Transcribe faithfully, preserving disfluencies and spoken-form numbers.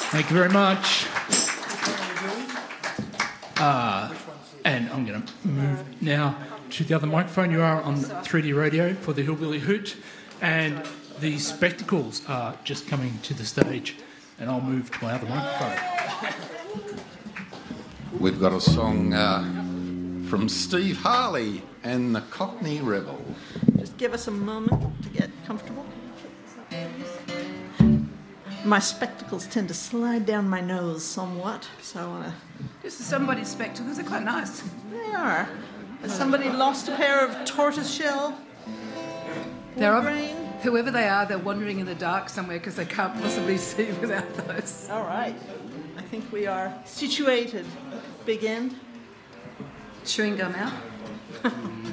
Thank you very much. Uh, and I'm going to move now to the other microphone. You are on three D radio for the Hillbilly Hoot, and the Spectacles are just coming to the stage, and I'll move to my other microphone. We've got a song uh, from Steve Harley and the Cockney Rebel. Just give us a moment to get comfortable. My spectacles tend to slide down my nose somewhat, so I want to... This is somebody's spectacles. They're quite nice. They are. Has somebody lost a pair of tortoiseshell? They're wood ob- grain? Whoever they are, they're wandering in the dark somewhere because they can't possibly see without those. All right. I think we are situated. Big End. Chewing gum out.